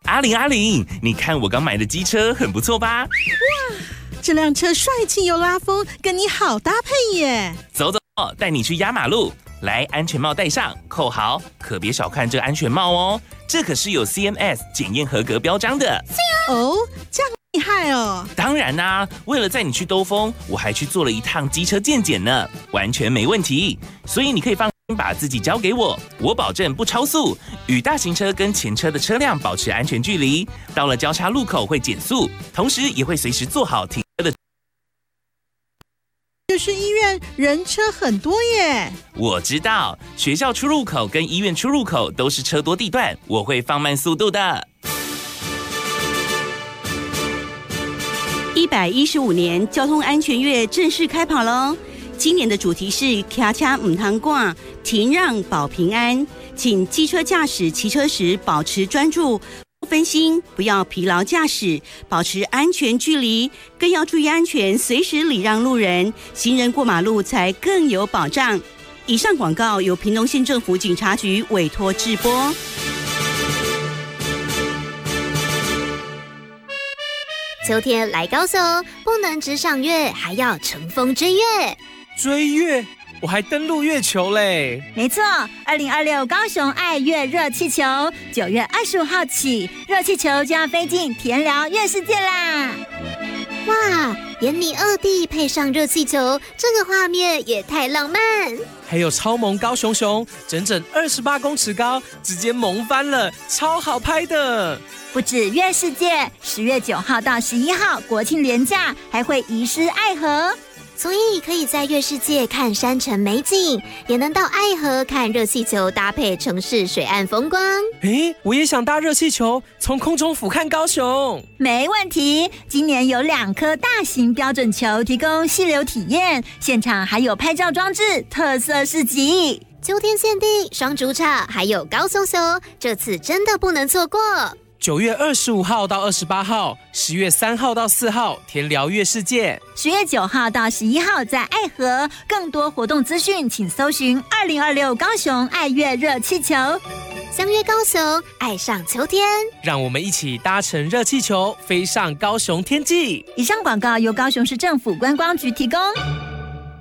阿玲，你看我刚买的机车很不错吧？ 哇，这辆车帅气又拉风，跟你好搭配耶！ 走，带你去压马路。来，安全帽戴上，扣好，可别小看这安全帽哦，这可是有 CMS 检验合格标章的。 哦，这样厉害哦！ 当然啦，为了载你去兜风，我还去做了一趟机车健检呢，完全没问题。所以你可以放心把自己交给我，我保证不超速，与大型车跟前车的车辆保持安全距离。到了交叉路口会减速，同时也会随时做好停车的。 就是医院人车很多耶。 我知道，学校出入口跟医院出入口都是车多地段，我会放慢速度的。 115年交通安全月正式开跑喽！今年的主题是骑车唔通赶，停让保平安。请机车驾驶骑车时保持专注，不分心，不要疲劳驾驶，保持安全距离，更要注意安全，随时礼让路人，行人过马路才更有保障。以上广告由屏东县政府警察局委托制播。 秋天来高雄，不能只赏月，还要乘风追月。 追月？我还登陆月球嘞！ 没错，2026高雄爱乐热气球，9月25号起，热气球就要飞进田寮月世界啦！ 哇，眼你二弟配上热气球，这个画面也太浪漫。 还有超萌高雄熊，整整28公尺高，直接萌翻了，超好拍的。 不止月世界，10月9号到11号国庆连假还会移师爱河。 所以可以在月世界看山城美景，也能到爱河看热气球搭配城市水岸风光。 我也想搭热气球，从空中俯瞰高雄。 没问题，今年有2颗大型标准球提供溪流体验，现场还有拍照装置、特色市集。 秋天限定双主场，还有高雄熊，这次真的不能错过。 9月25号到28号，10月3号到4号，田寮月世界 ；10月9号到11号在爱河。更多活动资讯，请搜寻2026高雄爱乐热气球。 相约高雄，爱上秋天， 让我们一起搭乘热气球，飞上高雄天际。 以上广告由高雄市政府观光局提供。